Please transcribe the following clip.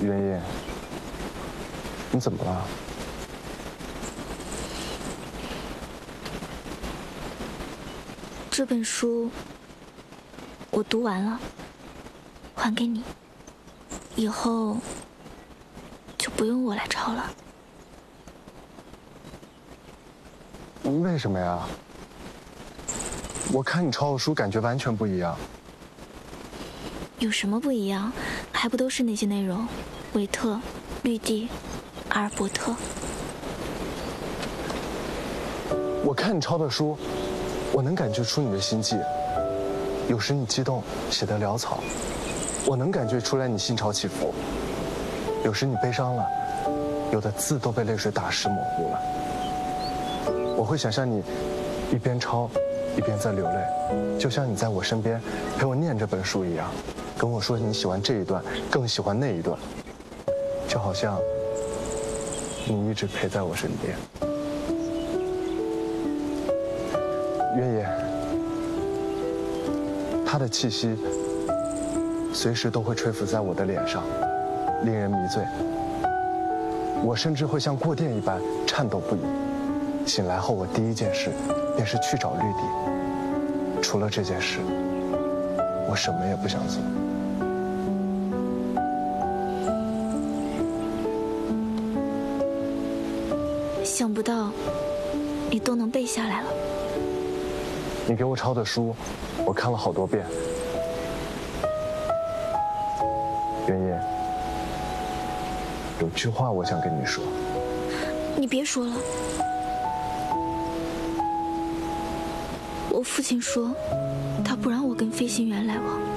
袁烨，你怎么了？ 这本书我读完了，还给你，以后就不用我来抄了。 为什么呀？我看你抄的书感觉完全不一样。 有什么不一样？还不都是那些内容？维特、绿地、阿尔伯特。 我看你抄的书，我能感觉出你的心悸。有时你激动，写得潦草，我能感觉出来你心潮起伏。有时你悲伤了，有的字都被泪水打湿模糊了。我会想象你一边抄，一边在流泪，就像你在我身边陪我念这本书一样，跟我说你喜欢这一段，更喜欢那一段，就好像你一直陪在我身边。原野，他的气息随时都会吹拂在我的脸上，令人迷醉。我甚至会像过电一般颤抖不已。醒来后，我第一件事便是去找绿地。除了这件事，我什么也不想做。 想不到你都能背下来了。 你给我抄的书，我看了好多遍。原野，有句话我想跟你说。 你别说了。我父亲说，他不让我跟飞行员来往。